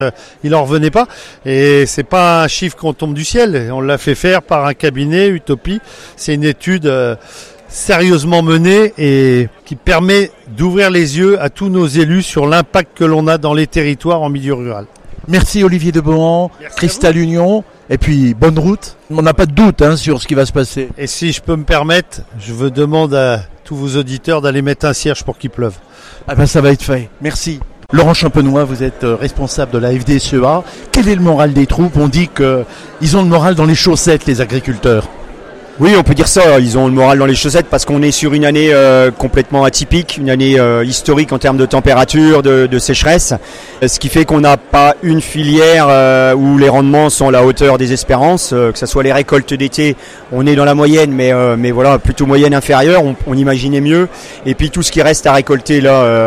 Il en revenait pas. Et c'est pas un chiffre qu'on tombe du ciel. On l'a fait faire par un cabinet, Utopie. C'est une étude sérieusement menée et qui permet d'ouvrir les yeux à tous nos élus sur l'impact que l'on a dans les territoires en milieu rural. Merci Olivier de Bohan, Cristal Union, et puis bonne route. On n'a pas de doute sur ce qui va se passer. Et si je peux me permettre, je veux demander à tous vos auditeurs d'aller mettre un cierge pour qu'il pleuve. Ah ben ça va être fait. Merci. Laurent Champenois, vous êtes responsable de la FDSEA. Quel est le moral des troupes? On dit qu'ils ont le moral dans les chaussettes, les agriculteurs. Oui, on peut dire ça, ils ont le moral dans les chaussettes parce qu'on est sur une année complètement atypique, une année historique en termes de température, de sécheresse, ce qui fait qu'on n'a pas une filière où les rendements sont à la hauteur des espérances, que ce soit les récoltes d'été, on est dans la moyenne, mais voilà, plutôt moyenne inférieure, on imaginait mieux, et puis tout ce qui reste à récolter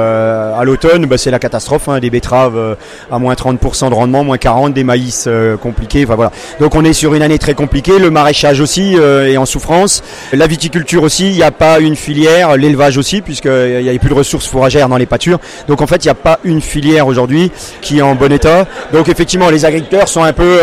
là à l'automne, c'est la catastrophe, des betteraves à moins 30% de rendement, moins 40%, des maïs compliqués, enfin voilà. Donc on est sur une année très compliquée, le maraîchage aussi est en souffrance. La viticulture aussi, il n'y a pas une filière, l'élevage aussi, puisqu'il n'y a plus de ressources fourragères dans les pâtures. Donc en fait, il n'y a pas une filière aujourd'hui qui est en bon état. Donc effectivement, les agriculteurs sont un peu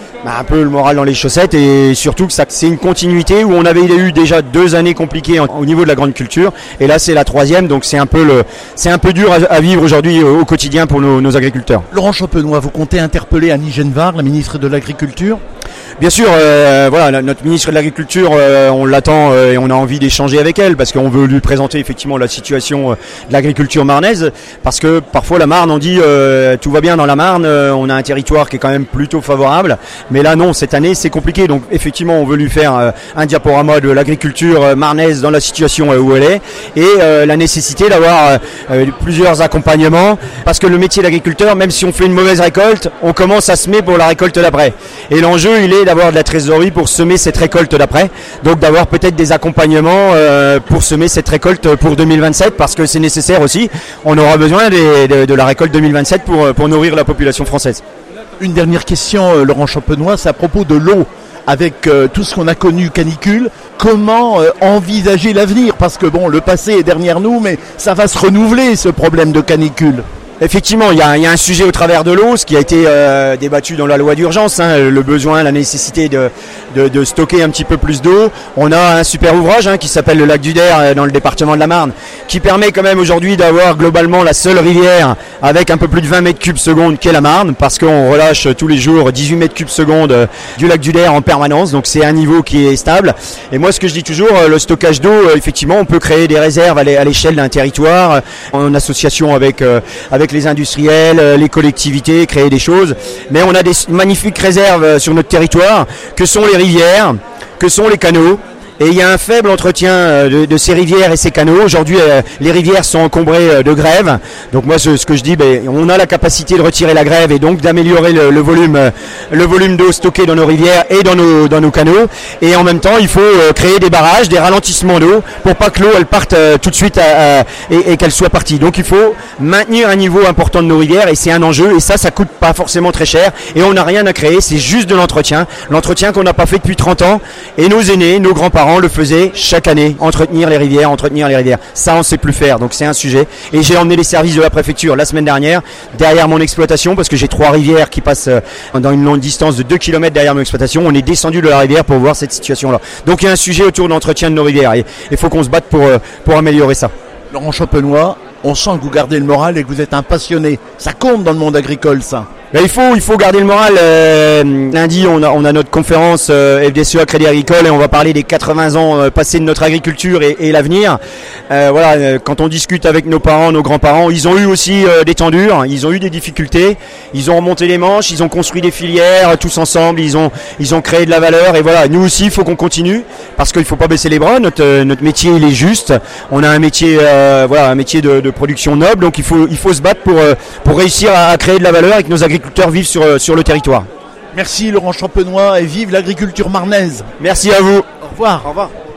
le moral dans les chaussettes et surtout que c'est une continuité où on avait eu déjà 2 années compliquées au niveau de la grande culture et là c'est la 3e, donc c'est un peu dur à vivre aujourd'hui au quotidien pour nos agriculteurs. Laurent Champenois, vous comptez interpeller Annie Genevard, la ministre de l'Agriculture? Bien sûr, voilà, notre ministre de l'Agriculture, on l'attend et on a envie d'échanger avec elle parce qu'on veut lui présenter effectivement la situation de l'agriculture marnaise parce que parfois la Marne, on dit tout va bien dans la Marne, on a un territoire qui est quand même plutôt favorable, mais là non, cette année c'est compliqué, donc effectivement on veut lui faire un diaporama de l'agriculture marnaise dans la situation où elle est et la nécessité d'avoir plusieurs accompagnements parce que le métier d'agriculteur, même si on fait une mauvaise récolte, on commence à semer pour la récolte d'après et l'enjeu il est d'avoir de la trésorerie pour semer cette récolte d'après, donc d'avoir peut-être des accompagnements pour semer cette récolte pour 2027 parce que c'est nécessaire aussi, on aura besoin de la récolte 2027 pour nourrir la population française. Une dernière question, Laurent Champenois, c'est à propos de l'eau. Avec tout ce qu'on a connu canicule, comment envisager l'avenir? Parce que bon, le passé est derrière nous, mais ça va se renouveler ce problème de canicule. Effectivement, il y a un sujet au travers de l'eau, ce qui a été débattu dans la loi d'urgence, le besoin, la nécessité de stocker un petit peu plus d'eau. On a un super ouvrage qui s'appelle le lac du Der dans le département de la Marne, qui permet quand même aujourd'hui d'avoir globalement la seule rivière avec un peu plus de 20 mètres cubes secondes qu'est la Marne, parce qu'on relâche tous les jours 18 mètres cubes secondes du lac du Der en permanence, donc c'est un niveau qui est stable. Et moi ce que je dis toujours, le stockage d'eau, effectivement on peut créer des réserves à l'échelle d'un territoire, en association avec les industriels, les collectivités, créer des choses. Mais on a des magnifiques réserves sur notre territoire, que sont les rivières, que sont les canaux. Et il y a un faible entretien de ces rivières et ces canaux. Aujourd'hui, les rivières sont encombrées de grève. Donc moi, ce que je dis, on a la capacité de retirer la grève et donc d'améliorer le volume d'eau stocké dans nos rivières et dans nos canaux. Et en même temps, il faut créer des barrages, des ralentissements d'eau pour pas que l'eau elle parte tout de suite et qu'elle soit partie. Donc il faut maintenir un niveau important de nos rivières et c'est un enjeu. Et ça coûte pas forcément très cher. Et on n'a rien à créer, c'est juste de l'entretien. L'entretien qu'on n'a pas fait depuis 30 ans. Et nos aînés, nos grands-parents le faisaient chaque année, entretenir les rivières. Ça, on ne sait plus faire, donc c'est un sujet. Et j'ai emmené les services de la préfecture la semaine dernière, derrière mon exploitation, parce que j'ai 3 rivières qui passent dans une longue distance de 2 km derrière mon exploitation. On est descendu de la rivière pour voir cette situation-là. Donc il y a un sujet autour de l'entretien de nos rivières et il faut qu'on se batte pour améliorer ça. Laurent Champenois, on sent que vous gardez le moral et que vous êtes un passionné. Ça compte dans le monde agricole, ça. Il faut garder le moral. Lundi, on a notre conférence FDSEA Crédit Agricole et on va parler des 80 ans passés de notre agriculture et l'avenir. Voilà, quand on discute avec nos parents, nos grands-parents, ils ont eu aussi des temps durs, ils ont eu des difficultés, ils ont remonté les manches, ils ont construit des filières tous ensemble, ils ont créé de la valeur et voilà, nous aussi, il faut qu'on continue parce qu'il faut pas baisser les bras. Notre métier, il est juste. On a un métier, un métier de production noble, donc il faut se battre pour réussir à créer de la valeur et que nos agriculteurs vivent sur le territoire. Merci Laurent Champenois et vive l'agriculture marnaise. Merci à vous. Au revoir. Au revoir.